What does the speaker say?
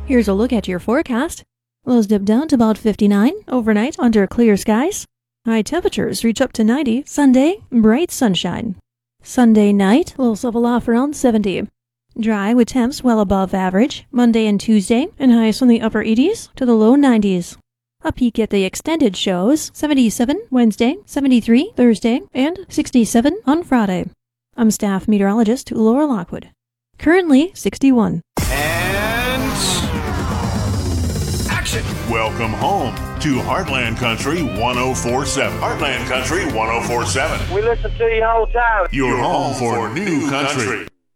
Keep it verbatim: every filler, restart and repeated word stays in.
Here's a look at your forecast. Lows dip down to about fifty-nine overnight under clear skies. High temperatures reach up to ninety Sunday, bright sunshine. Sunday night, lows level off around seventy. Dry with temps well above average Monday and Tuesday, and highs from the upper eighties to the low nineties. A peek at the extended shows, seventy-seven Wednesday, seventy-three Thursday, and sixty-seven on Friday. I'm staff meteorologist Laura Lockwood. Currently sixty-one. And action! Welcome home to Heartland Country one oh four point seven. Heartland Country one oh four point seven. We listen to you all the time. Your home for new country.